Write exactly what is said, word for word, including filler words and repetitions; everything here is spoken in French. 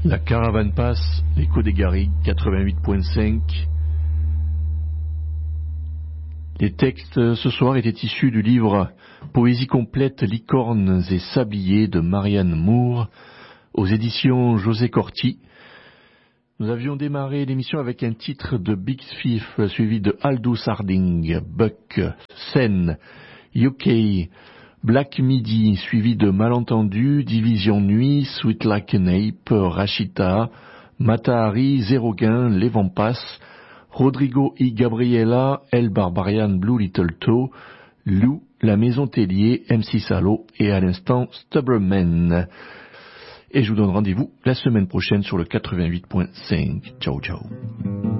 La caravane passe, l'écho des Garrigues, quatre-vingt-huit virgule cinq. Les textes ce soir étaient issus du livre Poésie complète, licornes et sabliers de Marianne Moore, aux éditions José Corti. Nous avions démarré l'émission avec un titre de Big Thief, suivi de Aldous Harding, Buck, Sen, U K, Black Midi, suivi de Malentendu, Division Nuit, Sweet Like an Ape, Rachita, Matahari, Zéro Gain, Les Vampas, Rodrigo y Gabriela, El Barbarian, Blue Little Toe, Lou, La Maison Tellier, M C Salo et à l'instant Stubborn Man. Et je vous donne rendez-vous la semaine prochaine sur le quatre-vingt-huit virgule cinq. Ciao, ciao.